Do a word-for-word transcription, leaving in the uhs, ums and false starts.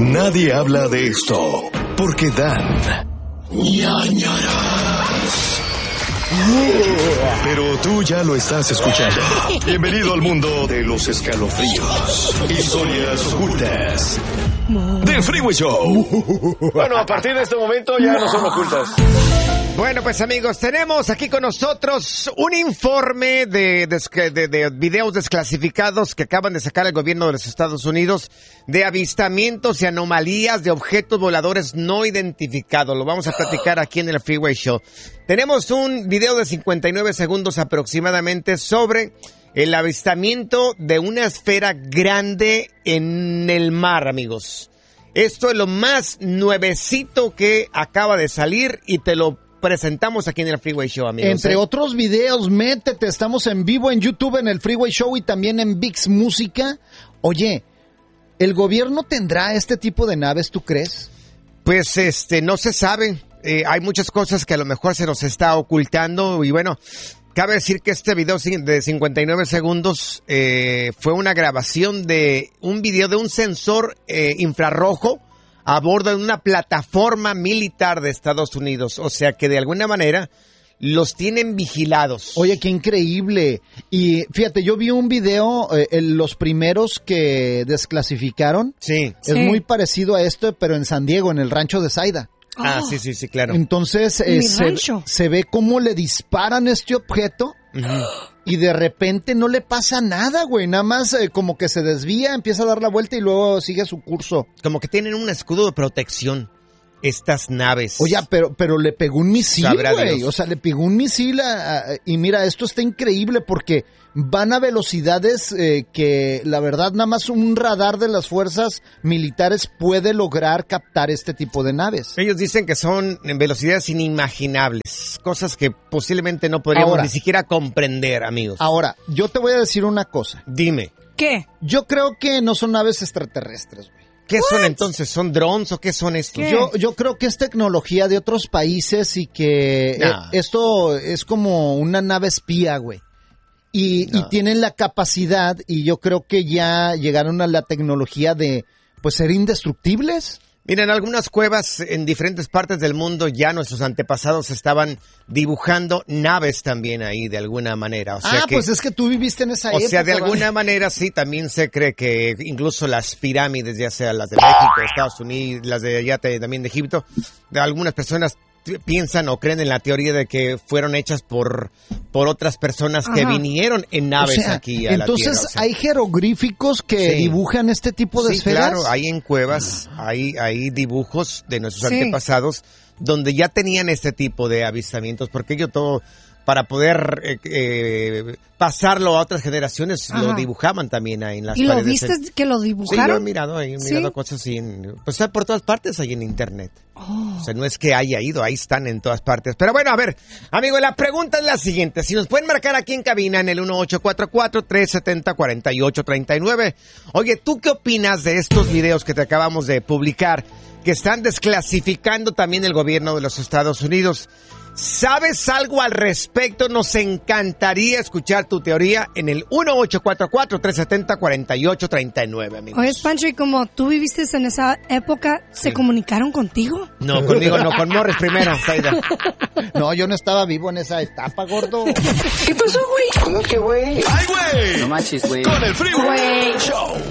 Nadie habla de esto porque dan ñañaras. Pero tú ya lo estás escuchando. Bienvenido al mundo de los escalofríos. Historias ocultas del Freeway Show. Bueno, a partir de este momento ya no son ocultas. Bueno, pues amigos, tenemos aquí con nosotros un informe de, de, de, de videos desclasificados que acaban de sacar el gobierno de los Estados Unidos de avistamientos y anomalías de objetos voladores no identificados. Lo vamos a platicar aquí en el Freeway Show. Tenemos un video de cincuenta y nueve segundos aproximadamente sobre el avistamiento de una esfera grande en el mar, amigos. Esto es lo más nuevecito que acaba de salir y te lo presentamos aquí en el Freeway Show, amigos. Entre ¿eh? otros videos, métete, estamos en vivo en YouTube en el Freeway Show y también en VIX Música. Oye, ¿el gobierno tendrá este tipo de naves, tú crees? Pues este, no se sabe. Eh, hay muchas cosas que a lo mejor se nos está ocultando y bueno, cabe decir que este video de cincuenta y nueve segundos eh, fue una grabación de un video de un sensor eh, infrarrojo a bordo de una plataforma militar de Estados Unidos. O sea que de alguna manera los tienen vigilados. Oye, qué increíble. Y fíjate, yo vi un video, eh, en los primeros que desclasificaron. Sí. Es Sí. muy parecido a esto, pero en San Diego, en el rancho de Zaida. Ah, Oh. sí, sí, sí, claro. Entonces, eh, Mi se, rancho. se ve cómo le disparan este objeto. Ujú. Y de repente no le pasa nada, güey. Nada más eh, como que se desvía, empieza a dar la vuelta y luego sigue su curso. Como que tienen un escudo de protección estas naves. Oye, pero, pero le pegó un misil, Sabrá güey. Dios. O sea, le pegó un misil a, a- y mira, esto está increíble porque van a velocidades eh, que la verdad nada más un radar de las fuerzas militares puede lograr captar este tipo de naves. Ellos dicen que son en velocidades inimaginables, cosas que posiblemente no podríamos Ahora. ni siquiera comprender, amigos. Ahora, yo te voy a decir una cosa. Dime, ¿Qué? Yo creo que no son naves extraterrestres, güey. ¿qué son entonces? ¿Son drones o qué son estos? ¿Qué? Yo, yo creo que es tecnología de otros países y que Nah. eh, esto es como una nave espía, güey. Y, y No. tienen la capacidad y yo creo que ya llegaron a la tecnología de pues ser indestructibles. Mira, en algunas cuevas en diferentes partes del mundo ya nuestros antepasados estaban dibujando naves también ahí de alguna manera. O sea ah, que, pues es que tú viviste en esa o época. sea, de ¿verdad? alguna manera sí, también se cree que incluso las pirámides, ya sea las de México, Estados Unidos, las de allá te- también de Egipto, de algunas personas t- piensan o creen en la teoría de que fueron hechas por, por otras personas que Ajá. vinieron en O naves sea, aquí a la entonces Tierra. o sea. hay jeroglíficos que Sí. dibujan este tipo de Sí, esferas. claro, hay en cuevas, hay, hay dibujos de nuestros Sí. antepasados donde ya tenían este tipo de avistamientos, porque ellos todo, para poder eh, eh, pasarlo a otras generaciones, lo Ajá. dibujaban también ahí en las ¿Y lo paredes. viste que lo Sí, yo he dibujaron? mirado, ahí, he ¿Sí? mirado cosas así, en, pues está por todas partes ahí en internet. Oh. O sea, no es que haya ido, ahí están en todas partes. Pero bueno, a ver, amigo, la pregunta es la siguiente. Si nos pueden marcar aquí en cabina en el uno ocho cuatro cuatro, tres siete cero, cuatro ocho tres nueve. Oye, ¿tú qué opinas de estos videos que te acabamos de publicar que están desclasificando también el gobierno de los Estados Unidos? ¿Sabes algo al respecto? Nos encantaría escuchar tu teoría en el uno ocho cuatro cuatro, tres siete cero, cuatro ocho tres nueve, amigos. Oye, Pancho, y como tú viviste en esa época, ¿se Sí. comunicaron contigo? No, conmigo no, con Morris primero, Zaida. No, yo no estaba vivo en esa etapa, gordo. ¿Qué pasó, güey? ¿Cómo que, güey? ¡Ay, güey! No manches, güey. Con el Freeway Show.